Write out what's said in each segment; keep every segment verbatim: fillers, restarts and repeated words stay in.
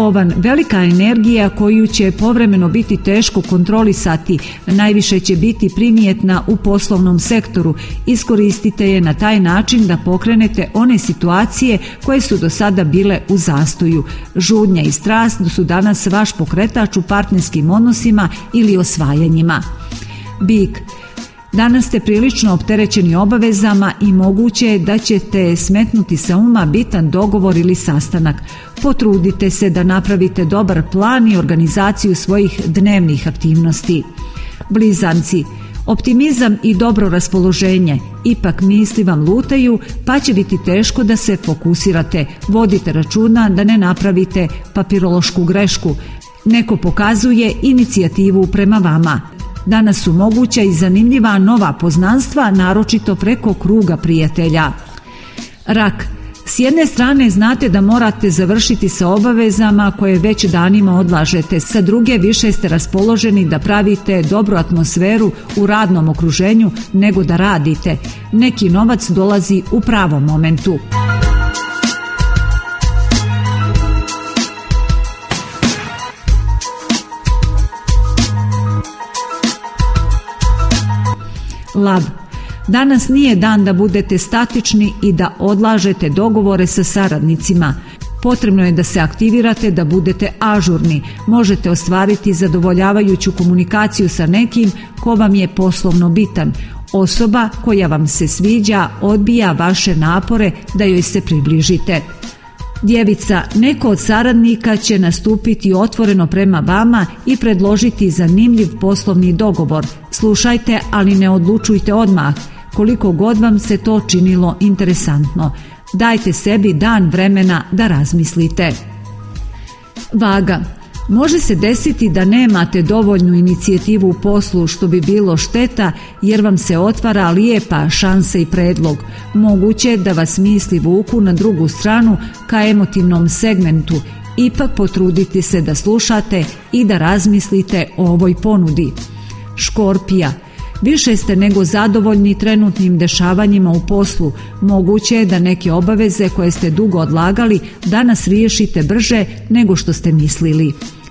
Ovan, velika energija koju će povremeno biti teško kontrolisati, najviše će biti primjetna u poslovnom sektoru. Iskoristite je na taj način da pokrenete one situacije koje su do sada bile u zastoju. Žudnja i strast su danas vaš pokretač u partnerskim odnosima ili osvajanjima. Bik, danas ste prilično opterećeni obavezama i moguće je da ćete smetnuti sa uma bitan dogovor ili sastanak. Potrudite se da napravite dobar plan i organizaciju svojih dnevnih aktivnosti. Blizanci, optimizam i dobro raspoloženje, ipak misli vam lutaju pa će biti teško da se fokusirate. Vodite računa da ne napravite papirološku grešku. Neko pokazuje inicijativu prema vama. Danas su moguća i zanimljiva nova poznanstva, naročito preko kruga prijatelja. Rak, s jedne strane znate da morate završiti sa obavezama koje već danima odlažete, sa druge više ste raspoloženi da pravite dobru atmosferu u radnom okruženju nego da radite. Neki novac dolazi u pravom momentu. Lav, danas nije dan da budete statični i da odlažete dogovore sa saradnicima. Potrebno je da se aktivirate, da budete ažurni. Možete ostvariti zadovoljavajuću komunikaciju sa nekim ko vam je poslovno bitan. Osoba koja vam se sviđa odbija vaše napore da joj se približite. Djevica, neko od saradnika će nastupiti otvoreno prema vama i predložiti zanimljiv poslovni dogovor. Slušajte, ali ne odlučujte odmah, koliko god vam se to činilo interesantno. Dajte sebi dan vremena da razmislite. Vaga, može se desiti da nemate dovoljnu inicijativu u poslu, što bi bilo šteta jer vam se otvara lijepa šansa i predlog. Moguće da vas misli vuku na drugu stranu ka emotivnom segmentu. Ipak potrudite se da slušate i da razmislite o ovoj ponudi. Škorpija, više ste nego zadovoljni trenutnim dešavanjima u poslu. Moguće je da neke obaveze koje ste dugo odlagali danas riješite brže nego što ste mislili.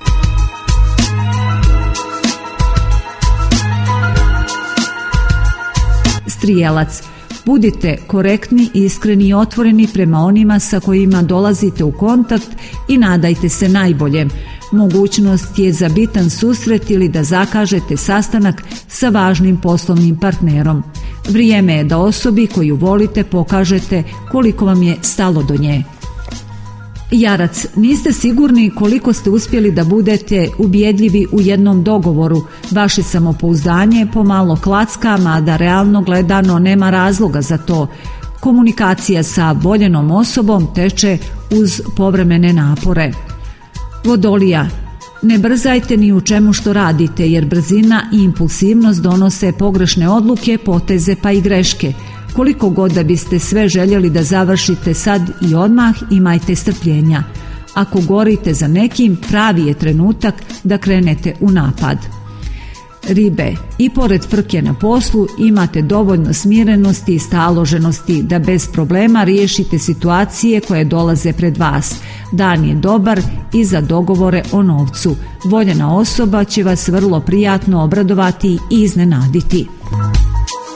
Strijelac, budite korektni, iskreni i otvoreni prema onima sa kojima dolazite u kontakt i nadajte se najboljem. Mogućnost je za bitan susret ili da zakažete sastanak sa važnim poslovnim partnerom. Vrijeme je da osobi koju volite pokažete koliko vam je stalo do nje. Jarac, niste sigurni koliko ste uspjeli da budete ubjedljivi u jednom dogovoru. Vaše samopouzdanje pomalo klacka, mada realno gledano nema razloga za to. Komunikacija sa voljenom osobom teče uz povremene napore. Vodolija, ne brzajte ni u čemu što radite, jer brzina i impulsivnost donose pogrešne odluke, poteze pa i greške. Koliko god da biste sve željeli da završite sad i odmah, imajte strpljenja. Ako gorite za nekim, pravi je trenutak da krenete u napad. Ribe, i pored frke na poslu imate dovoljno smirenosti i staloženosti da bez problema riješite situacije koje dolaze pred vas. Dan je dobar i za dogovore o novcu. Voljena osoba će vas vrlo prijatno obradovati i iznenaditi.